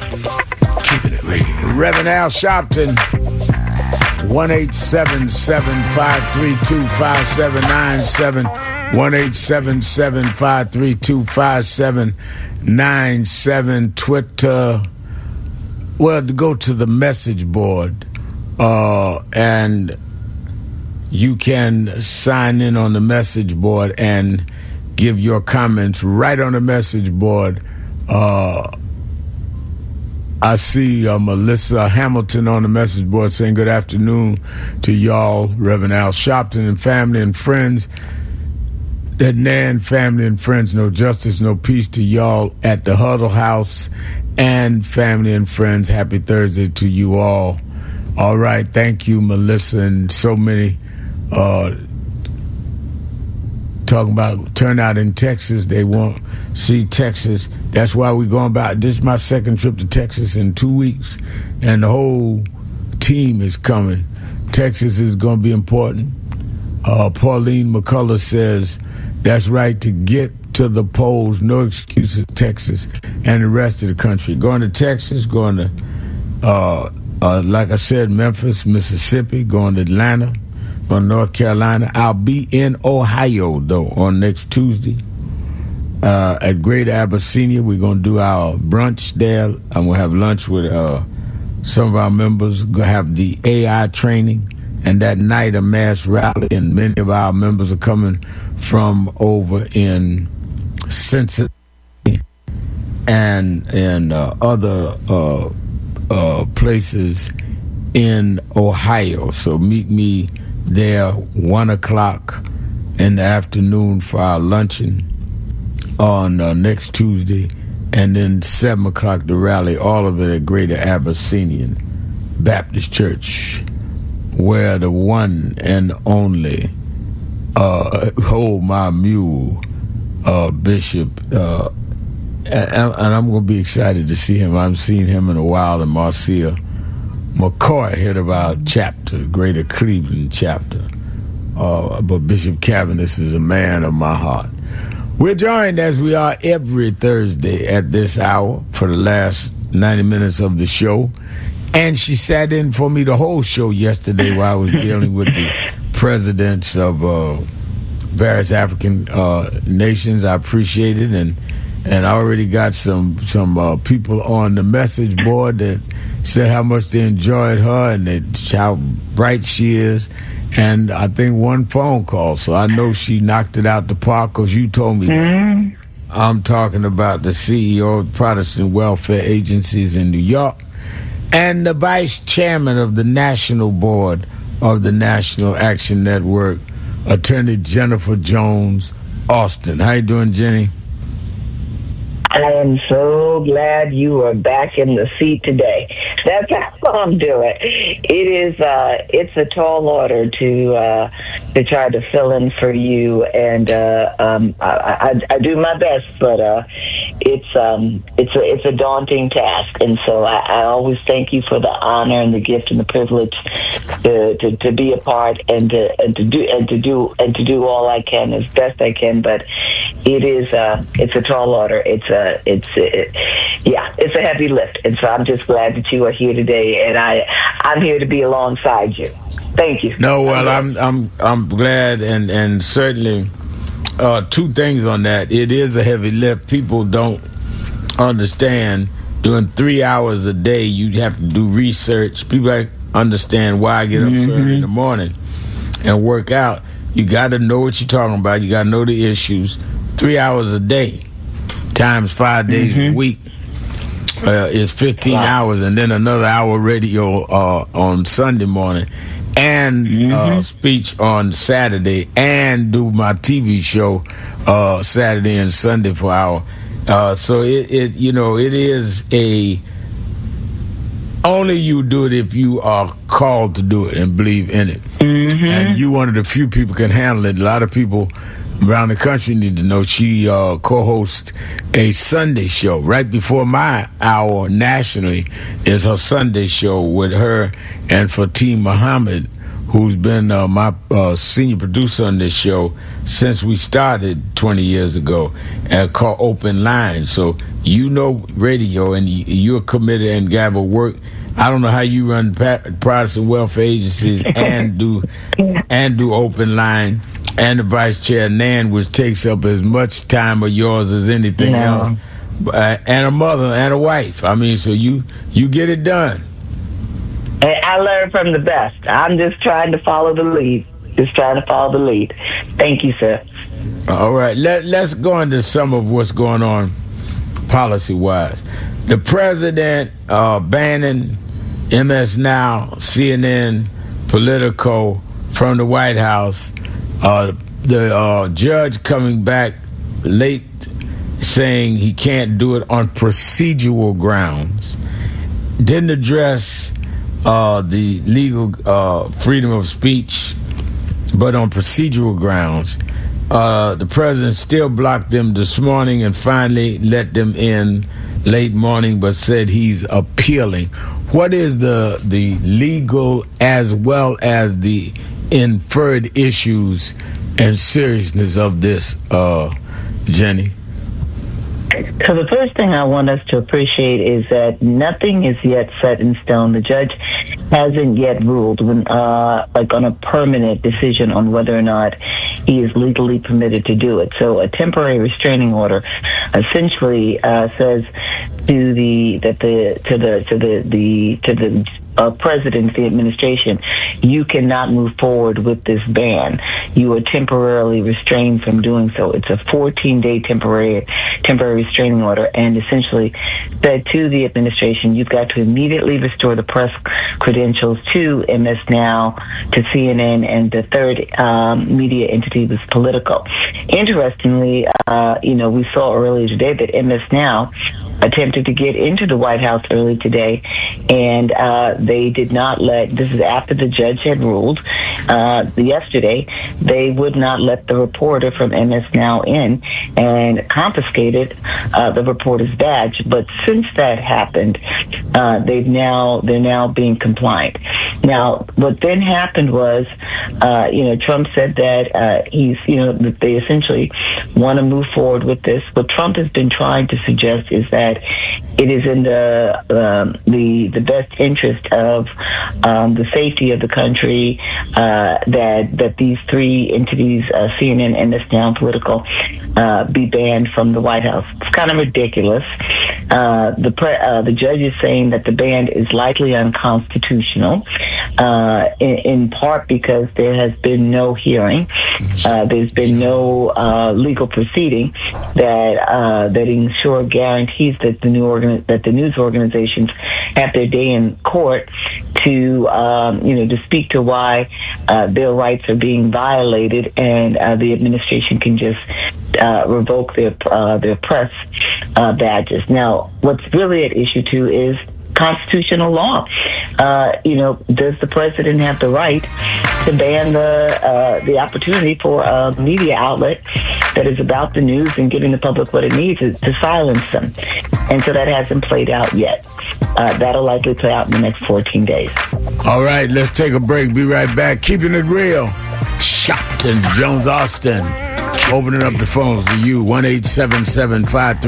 Keeping it real. Reverend Al Sharpton, 1-877-532-5797, 1-877-532-5797, Twitter. Well, to go to the message board, and you can sign in on the message board and give your comments right on the message board. I see Melissa Hamilton on the message board saying good afternoon to y'all, Reverend Al Sharpton and family and friends. That Nan family and friends, no justice, no peace to y'all at the Huddle House, and family and friends, happy Thursday to you all. All right, thank you, Melissa, and so many talking about turnout in Texas. They want to see Texas. That's why we're going back. This is my second trip to Texas in 2 weeks, and the whole team is coming. Texas is going to be important. Pauline McCullough says, that's right, to get to the polls, no excuses, Texas and the rest of the country. Going to Texas, going to, like I said, Memphis, Mississippi, going to Atlanta, going to North Carolina. I'll be in Ohio, though, on next Tuesday. At Greater Abyssinia, we're going to do our brunch there. I'm going to have lunch with some of our members. We're going to have the AI training. And that night, a mass rally, and many of our members are coming from over in Cincinnati and other places in Ohio. So meet me there 1 o'clock in the afternoon for our luncheon on next Tuesday, and then 7 o'clock the rally, all of it at Greater Abyssinian Baptist Church, where the one and only Hold My Mule Bishop, and I'm going to be excited to see him. I haven't seen him in a while, and Marcia McCoy, head of our chapter, Greater Cleveland chapter. But Bishop Cavaness is a man of my heart. We're joined, as we are every Thursday at this hour, for the last 90 minutes of the show. And she sat in for me the whole show yesterday while I was dealing with the presidents of various African nations. I appreciate it, and I already got some people on the message board that said how much they enjoyed her and how bright she is. And I think one phone call, so I know she knocked it out the park, because you told me that. I'm talking about the CEO of Protestant Welfare Agencies in New York, and the vice chairman of the National Board of the National Action Network, Attorney Jennifer Jones Austin. How you doing, Jenny? I am so glad you are back in the seat today. That's how I'm doing. It's a tall order to try to fill in for you, and I do my best, but it's a daunting task, and so I always thank you for the honor and the gift and the privilege to be a part and to do all I can as best I can. But it's a tall order. It's a heavy lift, and so I'm just glad that you are here today, and I'm here to be alongside you. Thank you. No, well, I'm glad, and certainly two things on that. It is a heavy lift. People don't understand. Doing 3 hours a day, you have to do research. People understand why I get up early in the morning and work out. You got to know what you're talking about. You got to know the issues. 3 hours a day times 5 days a week is 15 hours, and then another hour radio on Sunday morning, and speech on Saturday, and do my TV show Saturday and Sunday for an hour. So it is only you do it if you are called to do it and believe in it. And you one of the few people can handle it. A lot of people around the country need to know she co-hosts a Sunday show right before my hour nationally is her Sunday show with her and Fatim Muhammad who's been my senior producer on this show since we started 20 years ago, called Open Line. So you know radio, and you're committed and got to work. I don't know how you run Protestant welfare agencies and do Open Line, and the vice chair Nan, which takes up as much time of yours as anything else, and a mother and a wife. I mean, so you get it done. I learn from the best. I'm just trying to follow the lead. Thank you, sir. All right, let's go into some of what's going on policy-wise. The president banning MS Now, CNN, Politico from the White House. The judge coming back late saying he can't do it on procedural grounds. Didn't address the legal freedom of speech, but on procedural grounds. The president still blocked them this morning and finally let them in late morning, but said he's appealing. What is the legal as well as the inferred issues and seriousness of this, Jenny? So the first thing I want us to appreciate is that nothing is yet set in stone. The judge hasn't yet ruled on a permanent decision on whether or not he is legally permitted to do it. So a temporary restraining order essentially says to the president, the administration, you cannot move forward with this ban. You are temporarily restrained from doing so. It's a 14-day temporary restraining order, and essentially said to the administration, you've got to immediately restore the press credentials to MS Now, to CNN, and the third media entity was Politico. Interestingly, we saw earlier today that MS Now attempted to get into the White House early today, and they did not let, this is after the judge had ruled yesterday, they would not let the reporter from MS Now in and confiscated the reporter's badge. But since that happened, they're now being compliant. Now, what then happened was, Trump said that that they essentially want to move forward with this. What Trump has been trying to suggest is that it is in the best interest of the safety of the country that these three entities, CNN, MS Now, and Politico, be banned from the White House. It's kind of ridiculous. The judge is saying that the ban is likely unconstitutional, in part because there has been no hearing. There's been no legal proceeding that ensure guarantees that the news organizations have their day in court to speak to why their rights are being violated, and the administration can just revoke their press badges. Now, what's really at issue too is constitutional law. Does the president have the right to ban the opportunity for a media outlet that is about the news and giving the public what it needs to silence them? And so that hasn't played out yet. That'll likely play out in the next 14 days. All right, let's take a break. Be right back. Keeping it real. Shopton, Jones Austin. Opening up the phones to you. 1-877-53